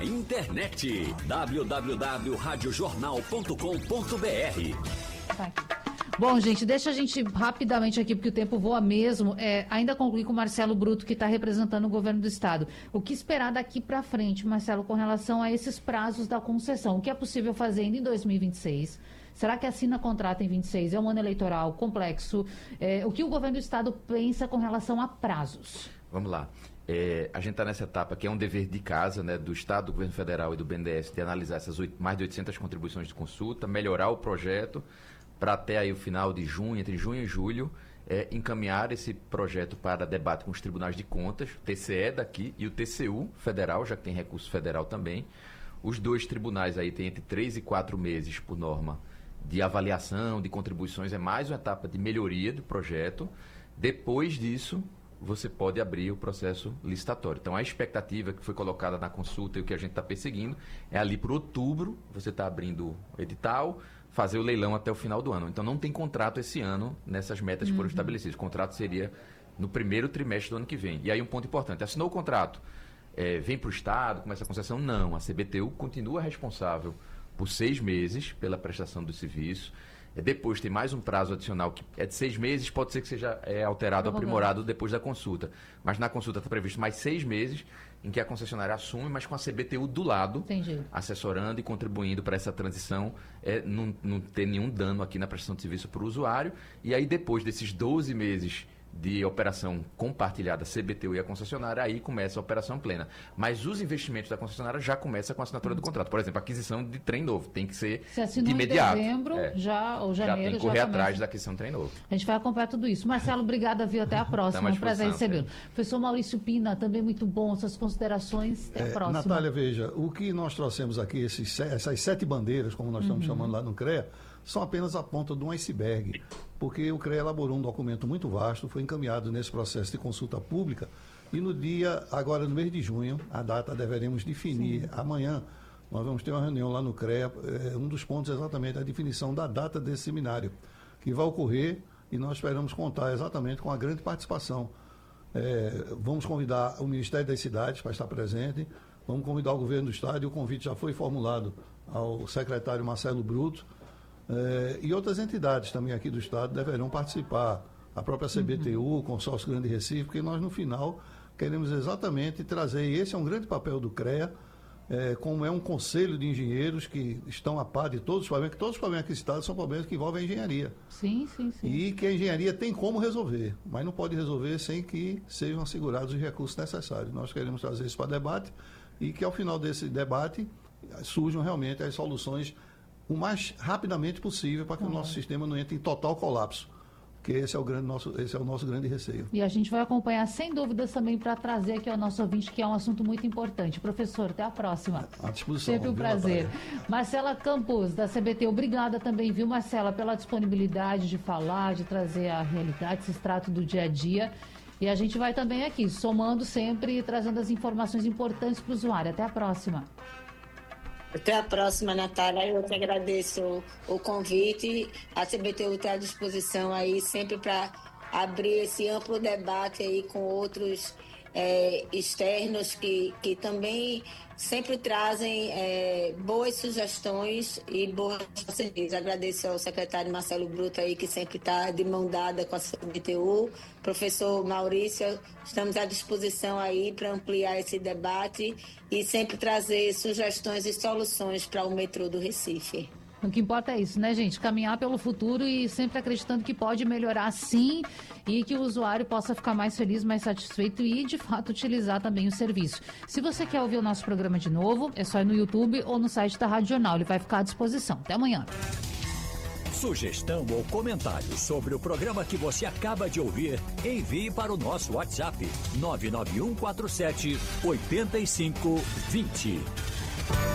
na internet. www.radiojornal.com.br. Bom, gente, deixa a gente rapidamente aqui, porque o tempo voa mesmo, ainda concluir com o Marcelo Bruto, que está representando o governo do estado. O que esperar daqui para frente, Marcelo, com relação a esses prazos da concessão? O que é possível fazer ainda em 2026? Será que assina contrato em 26? É um ano eleitoral complexo. O que o governo do estado pensa com relação a prazos? Vamos lá. A gente está nessa etapa que é um dever de casa, né, do Estado, do Governo Federal e do BNDES, de analisar essas mais de 800 contribuições de consulta, melhorar o projeto para até aí o final de junho, entre junho e julho, encaminhar esse projeto para debate com os tribunais de contas, o TCE daqui e o TCU federal, já que tem recurso federal também. Os dois tribunais aí têm entre 3 e 4 meses, por norma, de avaliação, de contribuições, é mais uma etapa de melhoria do projeto. Depois disso, você pode abrir o processo licitatório. Então, a expectativa que foi colocada na consulta e o que a gente está perseguindo é ali por outubro, você está abrindo o edital, fazer o leilão até o final do ano. Então, não tem contrato esse ano nessas metas que foram estabelecidas. O contrato seria no primeiro trimestre do ano que vem. E aí, um ponto importante, assinou o contrato, vem para o Estado, começa a concessão? Não, a CBTU continua responsável por 6 meses pela prestação do serviço. Depois tem mais um prazo adicional que é de 6 meses, pode ser que seja alterado, aprimorado depois da consulta. Mas na consulta está previsto mais 6 meses em que a concessionária assume, mas com a CBTU do lado, Entendi, assessorando e contribuindo para essa transição, não ter nenhum dano aqui na prestação de serviço para o usuário. E aí depois desses 12 meses de operação compartilhada, CBTU e a concessionária, aí começa a operação plena. Mas os investimentos da concessionária já começam com a assinatura do contrato. Por exemplo, a aquisição de trem novo tem que ser de imediato. Em dezembro, ou janeiro, já tem que correr começa atrás da aquisição de trem novo. A gente vai acompanhar tudo isso. Marcelo, obrigada, viu? Até a próxima. É um prazer recebê-lo. Professor Maurício Pina, também muito bom, suas considerações. Até a próxima. Natália, veja, o que nós trouxemos aqui, essas 7 bandeiras, como nós estamos chamando lá no CREA, são apenas a ponta de um iceberg, porque o CREA elaborou um documento muito vasto, foi encaminhado nesse processo de consulta pública, e agora no mês de junho, a data deveremos definir. Amanhã nós vamos ter uma reunião lá no CREA, um dos pontos é exatamente a definição da data desse seminário, que vai ocorrer, e nós esperamos contar exatamente com a grande participação. Vamos convidar o Ministério das Cidades para estar presente, vamos convidar o Governo do Estado, e o convite já foi formulado ao secretário Marcelo Bruto, e outras entidades também aqui do Estado deverão participar, a própria CBTU, o Consórcio Grande Recife, porque nós no final queremos exatamente trazer, e esse é um grande papel do CREA, como é um conselho de engenheiros que estão a par de todos os problemas aqui citados são problemas que envolvem a engenharia. Sim. E que a engenharia tem como resolver, mas não pode resolver sem que sejam assegurados os recursos necessários. Nós queremos trazer isso para debate e que ao final desse debate surjam realmente as soluções o mais rapidamente possível para que o nosso sistema não entre em total colapso, que esse é o nosso grande receio. E a gente vai acompanhar sem dúvidas também para trazer aqui ao nosso ouvinte, que é um assunto muito importante. Professor, até a próxima. À disposição. Sempre um prazer. Marcela Campos, da CBT, obrigada também, viu, Marcela, pela disponibilidade de falar, de trazer a realidade, esse extrato do dia a dia. E a gente vai também aqui, somando sempre e trazendo as informações importantes para o usuário. Até a próxima. Até a próxima, Natália. Eu que agradeço o convite. A CBTU está à disposição aí sempre para abrir esse amplo debate aí com outros externos que também sempre trazem boas sugestões e boas parcerias. Agradeço ao secretário Marcelo Bruto aí, que sempre está de mão dada com a CBTU. Professor Maurício, estamos à disposição aí para ampliar esse debate e sempre trazer sugestões e soluções para o metrô do Recife. O que importa é isso, né, gente? Caminhar pelo futuro e sempre acreditando que pode melhorar sim e que o usuário possa ficar mais feliz, mais satisfeito e, de fato, utilizar também o serviço. Se você quer ouvir o nosso programa de novo, é só ir no YouTube ou no site da Rádio Jornal. Ele vai ficar à disposição. Até amanhã. Sugestão ou comentário sobre o programa que você acaba de ouvir, envie para o nosso WhatsApp 99147 8520.